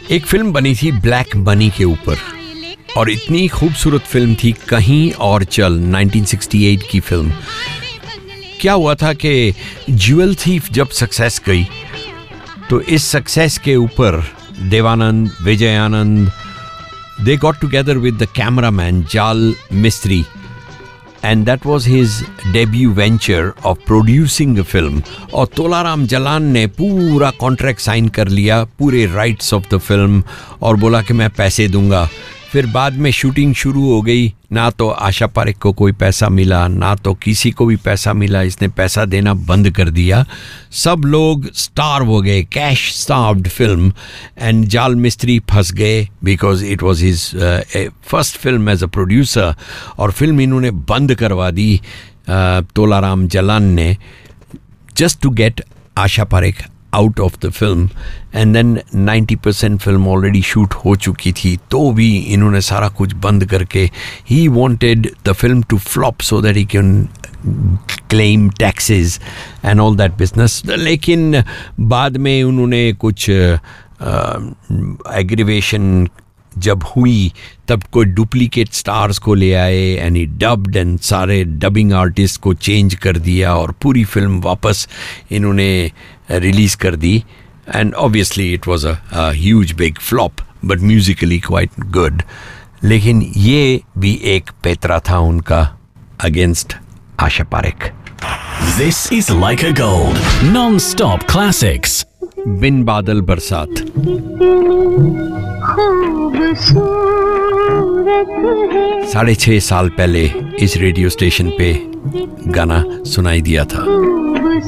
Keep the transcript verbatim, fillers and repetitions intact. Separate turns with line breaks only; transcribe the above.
एक फिल्म बनी थी ब्लैक मनी के ऊपर और इतनी खूबसूरत फिल्म थी कहीं और चल, नाइनटीन सिक्सटी एट की फिल्म। क्या हुआ था कि ज्वेल थीफ जब सक्सेस गई तो इस सक्सेस के ऊपर Devanand, Vijay Anand, they got together with the cameraman Jal Mistry and that was his debut venture of producing the film. और तोलाराम जलान ने पूरा कॉन्ट्रैक्ट साइन कर लिया, पूरे राइट्स ऑफ द फिल्म, और बोला कि मैं पैसे दूंगा। फिर बाद में शूटिंग शुरू हो गई, ना तो आशा पारेख को कोई पैसा मिला, ना तो किसी को भी पैसा मिला। इसने पैसा देना बंद कर दिया, सब लोग स्टार्व हो गए, कैश स्टार्व्ड फिल्म। एंड जाल मिस्त्री फंस गए because it was his first film as a producer, और फिल्म इन्होंने बंद करवा दी uh, तोलाराम जलान ने, just to get Asha Parekh out of the film. And then ninety percent film already shoot हो चुकी थी, तो भी इन्होंने सारा कुछ बंद करके, he wanted the film to flop so that he can claim taxes and all that business. लेकिन बाद में उन्होंने कुछ एग्रीवेशन जब हुई तब कोई डुप्लीकेट स्टार्स को ले आए एंड ही डब्ड एंड सारे डबिंग आर्टिस्ट को चेंज कर दिया और पूरी फिल्म वापस इन्होंने रिलीज़ कर दी। And obviously it was a huge big flop but Musically quite good. लेकिन ये भी एक पैतरा था उनका against Asha Parekh.
This is Like a Gold non-stop classics.
बिन बादल बरसात साढ़े छः साल पहले इस रेडियो स्टेशन पे गाना सुनाई दिया था।